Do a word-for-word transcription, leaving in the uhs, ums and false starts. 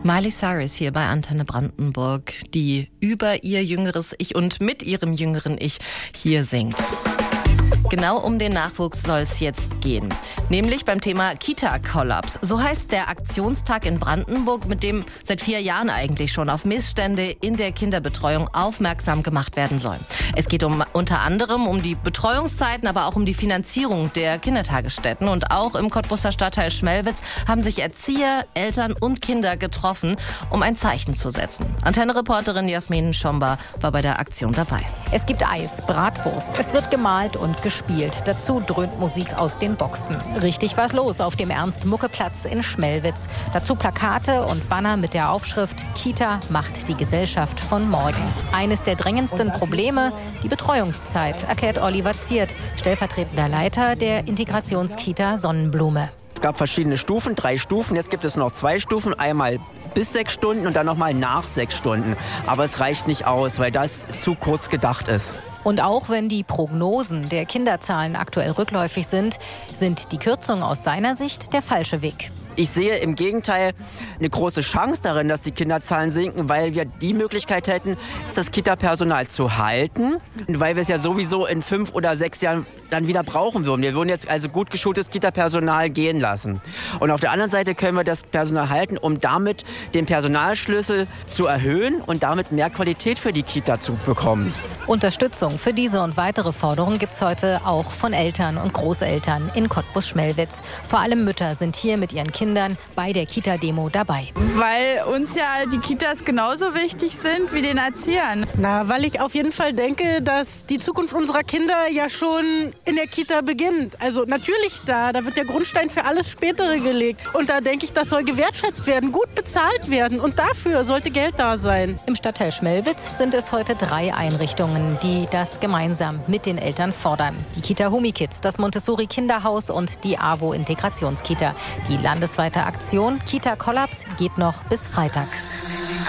Miley Cyrus hier bei Antenne Brandenburg, die über ihr jüngeres Ich und mit ihrem jüngeren Ich hier singt. Genau um den Nachwuchs soll es jetzt gehen. Nämlich beim Thema Kita-Kollaps. So heißt der Aktionstag in Brandenburg, mit dem seit vier Jahren eigentlich schon auf Missstände in der Kinderbetreuung aufmerksam gemacht werden soll. Es geht um unter anderem um die Betreuungszeiten, aber auch um die Finanzierung der Kindertagesstätten. Und auch im Cottbuser Stadtteil Schmelwitz haben sich Erzieher, Eltern und Kinder getroffen, um ein Zeichen zu setzen. Antenne-Reporterin Jasmin Schomba war bei der Aktion dabei. Es gibt Eis, Bratwurst, es wird gemalt und gespielt. Dazu dröhnt Musik aus den Boxen. Richtig was los auf dem Ernst-Mucke-Platz in Schmelwitz. Dazu Plakate und Banner mit der Aufschrift Kita macht die Gesellschaft von morgen. Eines der drängendsten Probleme, die Betreuungszeit, erklärt Oliver Ziert, stellvertretender Leiter der Integrationskita Sonnenblume. Es gab verschiedene Stufen, drei Stufen. Jetzt gibt es noch zwei Stufen. Einmal bis sechs Stunden und dann nochmal nach sechs Stunden. Aber es reicht nicht aus, weil das zu kurz gedacht ist. Und auch wenn die Prognosen der Kinderzahlen aktuell rückläufig sind, sind die Kürzungen aus seiner Sicht der falsche Weg. Ich sehe im Gegenteil eine große Chance darin, dass die Kinderzahlen sinken, weil wir die Möglichkeit hätten, das Kita-Personal zu halten, weil wir es ja sowieso in fünf oder sechs Jahren dann wieder brauchen würden. Wir würden jetzt also gut geschultes Kita-Personal gehen lassen. Und auf der anderen Seite können wir das Personal halten, um damit den Personalschlüssel zu erhöhen und damit mehr Qualität für die Kita zu bekommen. Unterstützung für diese und weitere Forderungen gibt es heute auch von Eltern und Großeltern in Cottbus-Schmelwitz. Vor allem Mütter sind hier mit ihren Kindern bei der Kita-Demo dabei. Weil uns ja die Kitas genauso wichtig sind wie den Erziehern. Na, weil ich auf jeden Fall denke, dass die Zukunft unserer Kinder ja schon in der Kita beginnt. Also natürlich da, da wird der Grundstein für alles Spätere gelegt. Und da denke ich, das soll gewertschätzt werden, gut bezahlt werden. Und dafür sollte Geld da sein. Im Stadtteil Schmelwitz sind es heute drei Einrichtungen, die das gemeinsam mit den Eltern fordern. Die Kita Humikids, das Montessori Kinderhaus und die AWO Integrationskita. Die landesweite Aktion Kita Kollaps geht noch bis Freitag.